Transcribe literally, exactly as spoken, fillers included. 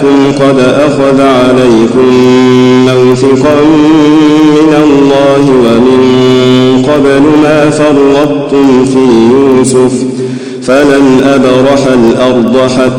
أباكم قد أخذ عليكم موثقا من الله ومن قبل ما فرطتم في يوسف فلن أبرح الأرض حتى